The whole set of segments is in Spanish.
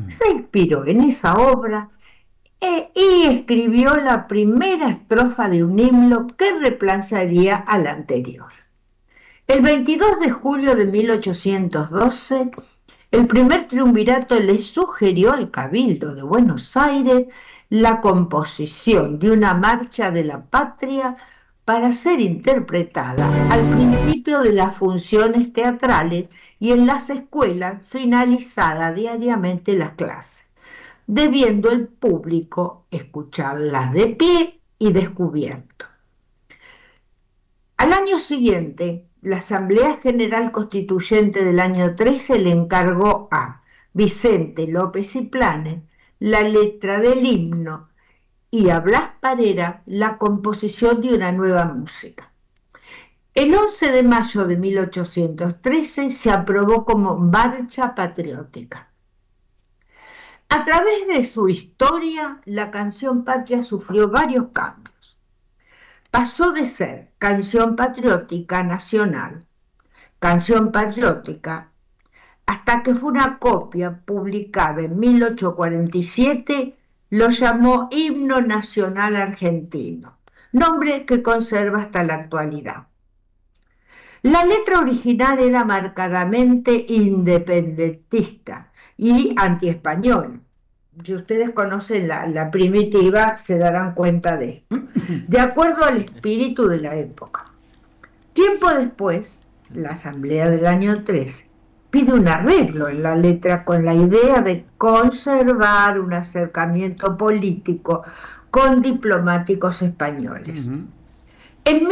se inspiró en esa obra y escribió la primera estrofa de un himno que reemplazaría a la anterior. El 22 de julio de 1812, el primer triunvirato le sugirió al Cabildo de Buenos Aires la composición de una marcha de la patria para ser interpretada al principio de las funciones teatrales y en las escuelas finalizada diariamente las clases, debiendo el público escucharlas de pie y descubierto. Al año siguiente, la Asamblea General Constituyente del año 13 le encargó a Vicente López y Planes la letra del himno y a Blas Parera la composición de una nueva música. El 11 de mayo de 1813 se aprobó como marcha patriótica. A través de su historia, la canción patria sufrió varios cambios. Pasó de ser canción patriótica nacional, canción patriótica, hasta que fue una copia publicada en 1847, lo llamó Himno Nacional Argentino, nombre que conserva hasta la actualidad. La letra original era marcadamente independentista y antiespañola. Si ustedes conocen la primitiva, se darán cuenta de esto, de acuerdo al espíritu de la época. Tiempo después, la Asamblea del año 13 pide un arreglo en la letra con la idea de conservar un acercamiento político con diplomáticos españoles. En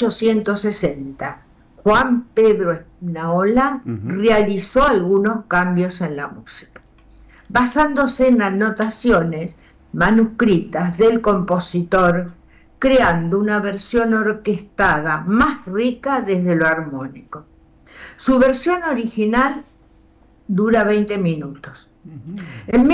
1860, Juan Pedro Esnaola realizó algunos cambios en la música, basándose en anotaciones manuscritas del compositor, creando una versión orquestada más rica desde lo armónico. Su versión original dura 20 minutos. En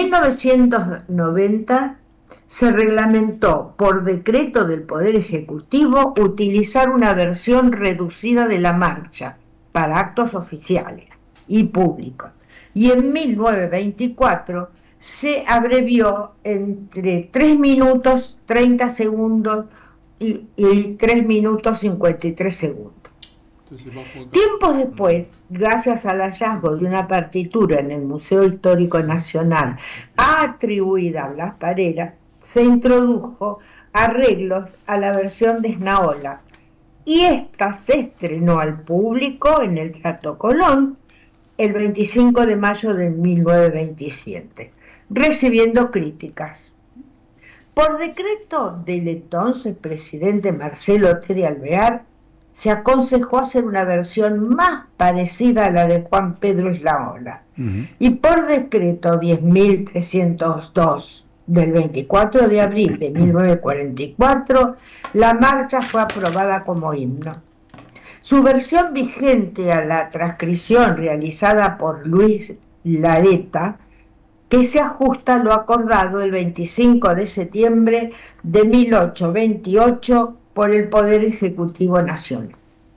1990 se reglamentó por decreto del Poder Ejecutivo utilizar una versión reducida de la marcha para actos oficiales y públicos. Y en 1924 se abrevió entre 3 minutos 30 segundos y 3 minutos 53 segundos. Tiempos después, gracias al hallazgo de una partitura en el Museo Histórico Nacional atribuida a Blas Parera, se introdujo arreglos a la versión de Esnaola y esta se estrenó al público en el Teatro Colón el 25 de mayo de 1927, recibiendo críticas. Por decreto del entonces presidente Marcelo T. de Alvear, se aconsejó hacer una versión más parecida a la de Juan Pedro Esnaola. Y por decreto 10.302 del 24 de abril de 1944, la marcha fue aprobada como himno. Su versión vigente a la transcripción realizada por Luis Lareta, que se ajusta a lo acordado el 25 de septiembre de 1828 por el Poder Ejecutivo Nacional.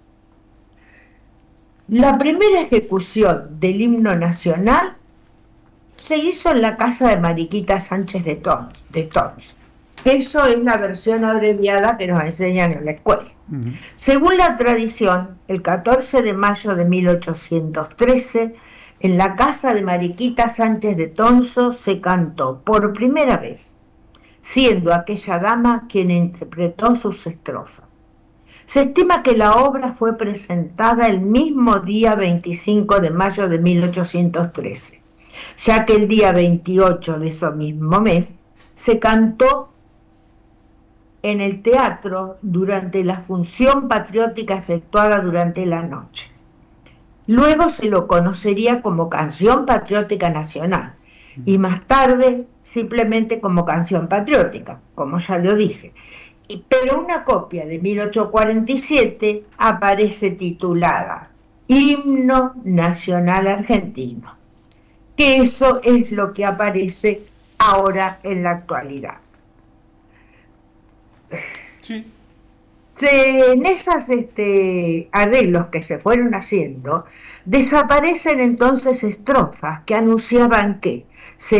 La primera ejecución del himno nacional se hizo en la casa de Mariquita Sánchez de Tons. Eso es la versión abreviada que nos enseñan en la escuela. Según la tradición, el 14 de mayo de 1813, en la casa de Mariquita Sánchez de Tonso se cantó por primera vez, siendo aquella dama quien interpretó sus estrofas. Se estima que la obra fue presentada el mismo día 25 de mayo de 1813, ya que el día 28 de ese mismo mes se cantó en el teatro durante la función patriótica efectuada durante la noche. Luego se lo conocería como Canción Patriótica Nacional y más tarde simplemente como Canción Patriótica, como ya lo dije. Pero una copia de 1847 aparece titulada Himno Nacional Argentino, que eso es lo que aparece ahora en la actualidad. Sí. En esos arreglos que se fueron haciendo, desaparecen entonces estrofas que anunciaban que se